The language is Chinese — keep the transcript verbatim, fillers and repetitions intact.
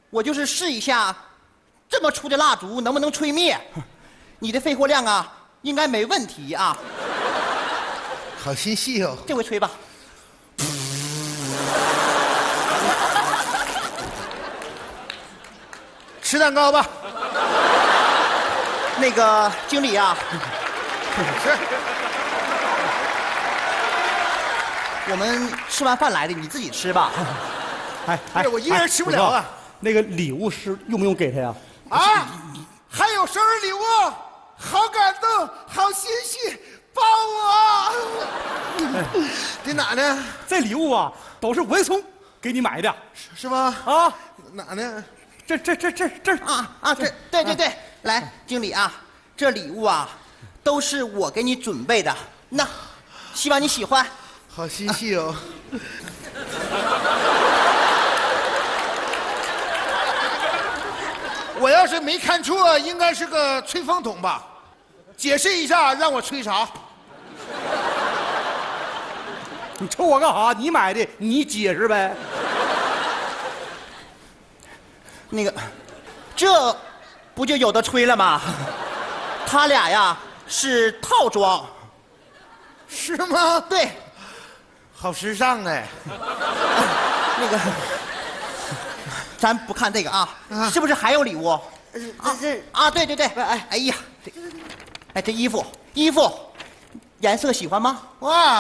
我就是试一下，这么粗的蜡烛能不能吹灭？你的肺活量啊，应该没问题啊。 好心细哦。 这回吹吧。 吃蛋糕吧。 那个经理啊， 是。 我们吃完饭来的，你自己吃吧。 哎哎， 我一个人吃不了啊。 那个礼物是用不用给他呀？ 啊，还有生日礼物，好感动，好欣喜，抱我。在哪呢？ 这礼物啊，都是文松给你买的， 是吗？ 啊， 哪呢？ 这这这这这啊啊，这对对对，来，经理啊，这礼物啊，都是我给你准备的，那希望你喜欢。 好心细哦。我要是没看错，应该是个吹风筒吧？解释一下，让我吹啥？ 你瞅我干啥？你买的，你解释呗。 那个，这不就有的吹了吗？他俩呀是套装。 是吗？ 对， 好时尚哎。 那个，咱不看这个啊， 啊是不是还有礼物？ 这这啊，对对对，哎哎呀，这，哎这衣服衣服，颜色喜欢吗？ 哇！